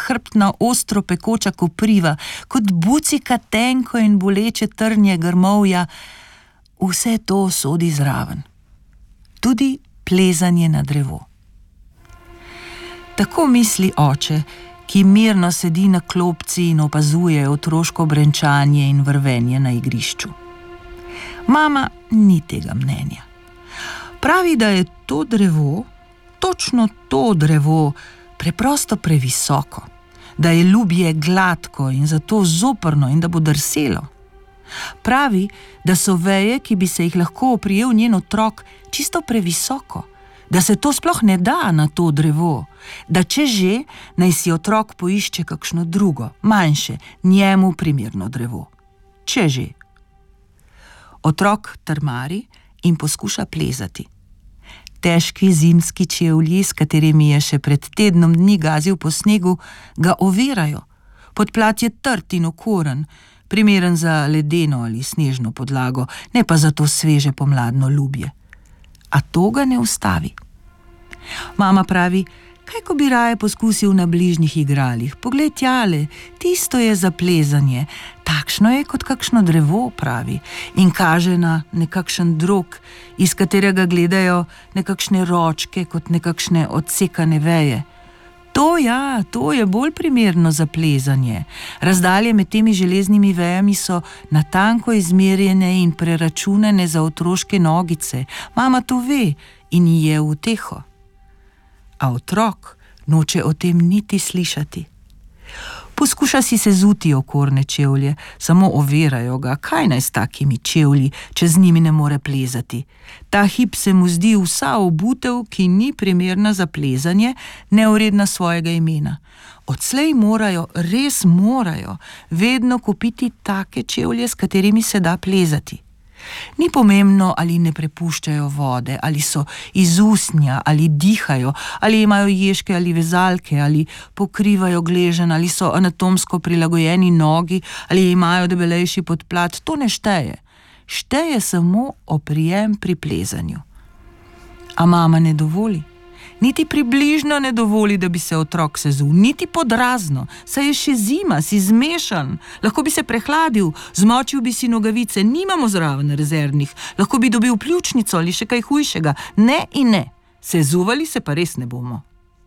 nahrbtna ostro pekoča kopriva, kot bucika tenko in boleče trnje grmovja, vse to sodi zraven. Tudi plezanje na drevo. Tako misli oče, ki mirno sedi na klopci in opazuje otroško brenčanje in vrvenje na igrišču. Mama ni tega mnenja. Pravi, da je to drevo, točno to drevo, preprosto previsoko, da je ljubje gladko in zato zoprno in da bo drselo. Pravi, da so veje, ki bi se jih lahko oprijel njen otrok, čisto previsoko, da se to sploh ne da na to drevo, da če že, naj si otrok poišče kakšno drugo, manjše, njemu primerno drevo. Če že. Otrok trmari in poskuša plezati. Težki zimski čevlji, s katerimi je še pred tednom dni gazil po snegu, ga ovirajo. Podplat je trd in okoren, primeren za ledeno ali snežno podlago, ne pa za to sveže pomladno ljubje. A to ga ne ustavi. Mama pravi, kaj ko bi raje poskusil na bližnjih igralih. Poglej tjale, tisto je za plezanje. Takšno je kot kakšno drevo, pravi, in kaže na nekakšen drog, iz katerega gledajo nekakšne ročke kot nekakšne odsekane veje. To je bolj primerno za plezanje. Razdalje med temi železnimi vejami so natanko izmerjene in preračunane za otroške nogice. Mama to ve in ji je v uteho. A otrok noče o tem niti slišati. Poskuša si sezuti okorne čevlje, samo ovirajo ga, kaj naj s takimi čevlji, če z njimi ne more plezati. Ta hip se mu zdi vsa obutev, ki ni primerna za plezanje, nevredna svojega imena. Odslej morajo, res morajo, vedno kupiti take čevlje, s katerimi se da plezati. Ni pomembno, ali ne prepuščajo vode, ali so iz usnja, ali dihajo, ali imajo ježke ali vezalke, ali pokrivajo gleženj, ali so anatomsko prilagojeni nogi, ali imajo debelejši podplat, to ne šteje. Šteje samo oprijem pri plezanju. A mama ne dovoli. Niti približno ne dovoli, da bi se otrok sezul, niti podrazno, saj je še zima, si zmešan, lahko bi se prehladil, zmočil bi si nogavice, nimamo zraven rezervnih, lahko bi dobil pljučnico ali še kaj hujšega, ne in ne, sezuvali se pa res ne bomo.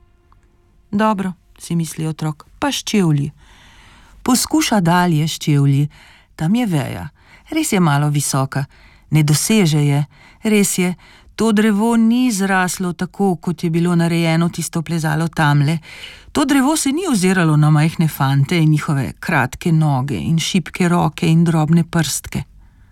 Dobro, si misli otrok, pa s čevlji. Poskuša dalje s čevlji, tam je veja, res je malo visoka, ne doseže je, res je. To drevo ni zraslo tako, kot je bilo narejeno tisto plezalo tamle. To drevo se ni oziralo na majhne fante in njihove kratke noge in šibke roke in drobne prstke.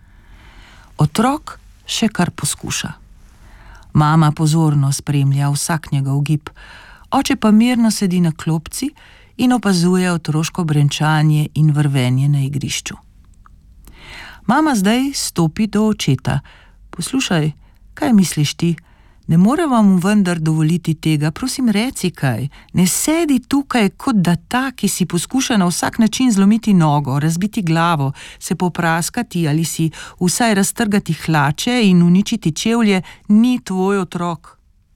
Otrok še kar poskuša. Mama pozorno spremlja vsak njegov gib, oče pa mirno sedi na klopci in opazuje otroško brenčanje in vrvenje na igrišču. Mama zdaj stopi do očeta. Poslušaj, kaj misliš ti? Ne morem vam vendar dovoliti tega, prosim reci kaj. Ne sedi tukaj kot da ta, ki si poskuša na vsak način zlomiti nogo, razbiti glavo, se popraskati ali si vsaj raztrgati hlače in uničiti čevlje, ni tvoj otrok.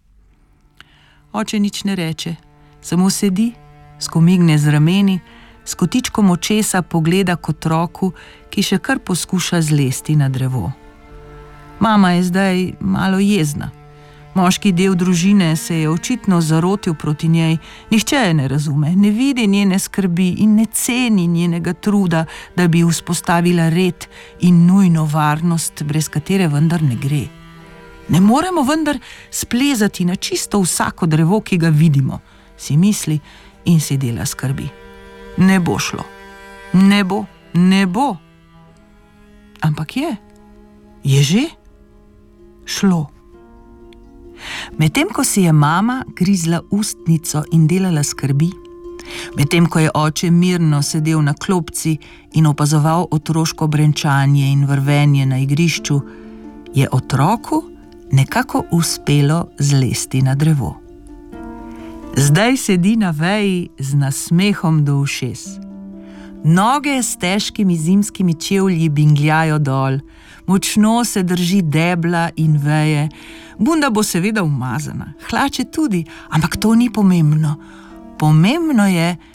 Oče nič ne reče, samo sedi, skomigne z rameni, s kotičkom očesa pogleda k otroku, ki še kar poskuša zlesti na drevo. Mama je zdaj malo jezna. Moški del družine se je očitno zarotil proti njej, nihče je ne razume, ne vidi njene skrbi in ne ceni njenega truda, da bi vzpostavila red in nujno varnost, brez katere vendar ne gre. Ne moremo vendar splezati na čisto vsako drevo, ki ga vidimo, si misli in si dela skrbi. Ne bo šlo. Ne bo. Ampak je. Je že šlo. Medtem ko si je mama grizla ustnico in delala skrbi, medtem ko je oče mirno sedel na klopci in opazoval otroško brenčanje in vrvenje na igrišču, je otroku nekako uspelo zlesti na drevo. Zdaj sedi na veji z nasmehom do ušes. Noge s težkimi zimskimi čevlji bingljajo dol, močno se drži debla in veje, bunda bo seveda umazana, hlače tudi, ampak to ni pomembno. Pomembno je,